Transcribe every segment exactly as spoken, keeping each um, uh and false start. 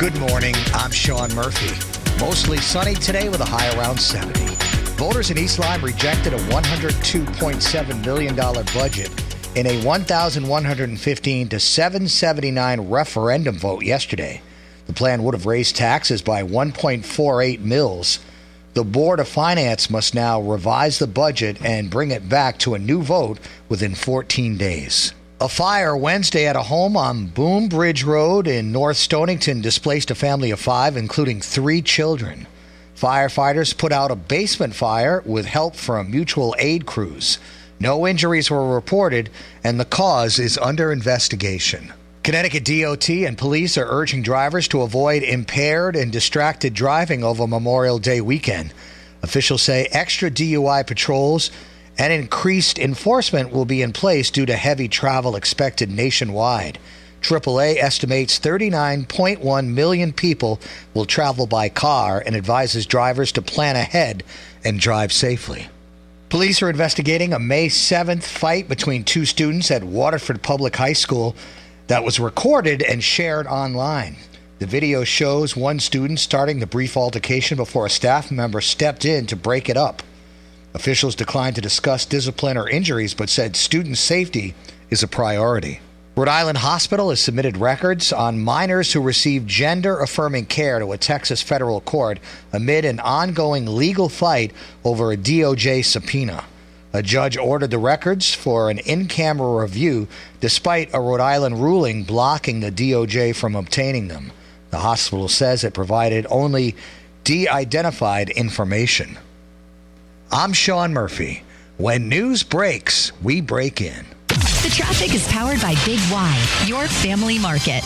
Good morning. I'm Sean Murphy. Mostly sunny today with a high around seventy. Voters in East Lyme rejected a one hundred two point seven million dollars budget in a one thousand one hundred fifteen to seven seventy-nine referendum vote yesterday. The plan would have raised taxes by one point four eight mils. The Board of Finance must now revise the budget and bring it back to a new vote within fourteen days. A fire Wednesday at a home on Boom Bridge Road in North Stonington displaced a family of five, including three children. Firefighters put out a basement fire with help from mutual aid crews. No injuries were reported, and the cause is under investigation. Connecticut D O T and police are urging drivers to avoid impaired and distracted driving over Memorial Day weekend. Officials say extra D U I patrols and increased enforcement will be in place due to heavy travel expected nationwide. triple A estimates thirty-nine point one million people will travel by car and advises drivers to plan ahead and drive safely. Police are investigating a May seventh fight between two students at Waterford Public High School that was recorded and shared online. The video shows one student starting the brief altercation before a staff member stepped in to break it up. Officials declined to discuss discipline or injuries, but said student safety is a priority. Rhode Island Hospital has submitted records on minors who received gender-affirming care to a Texas federal court amid an ongoing legal fight over a D O J subpoena. A judge ordered the records for an in-camera review, despite a Rhode Island ruling blocking the D O J from obtaining them. The hospital says it provided only de-identified information. I'm Sean Murphy. When news breaks, we break in. The traffic is powered by Big Y, your family market.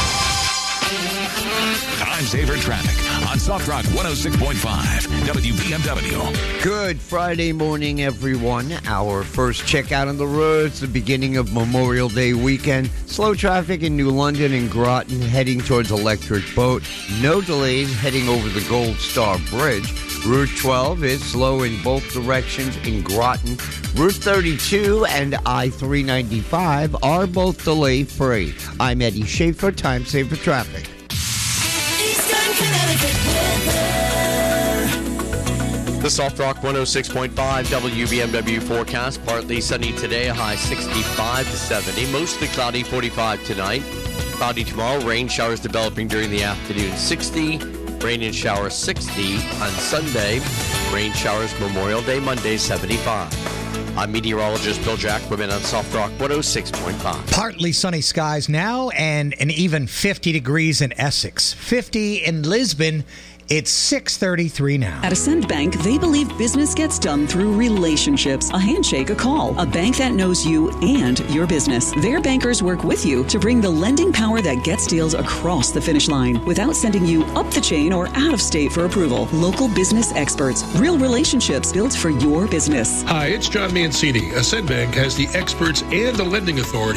Time saver traffic on Soft Rock one oh six point five W B M W. Good Friday morning, everyone. Our first check out on the roads, the beginning of Memorial Day weekend. Slow traffic in New London and Groton heading towards Electric Boat. No delays heading over the Gold Star Bridge. Route twelve is slow in both directions in Groton. Route thirty-two and I three ninety-five are both delay-free. I'm Eddie Schaefer, Time Saver Traffic. Eastern Connecticut weather. The Soft Rock one oh six point five W B M W forecast. Partly sunny today, a high sixty-five to seventy. Mostly cloudy, forty-five tonight. Cloudy tomorrow, rain showers developing during the afternoon, sixty. Rain and showers, sixty on Sunday. Rain showers Memorial Day, Monday, seventy-five. I'm meteorologist Bill Jackman on Soft Rock one oh six point five. Partly sunny skies now and an even fifty degrees in Essex. fifty in Lisbon. It's six thirty-three now. At Ascend Bank, they believe business gets done through relationships. A handshake, a call. A bank that knows you and your business. Their bankers work with you to bring the lending power that gets deals across the finish line without sending you up the chain or out of state for approval. Local business experts. Real relationships built for your business. Hi, it's John Mancini. Ascend Bank has the experts and the lending authority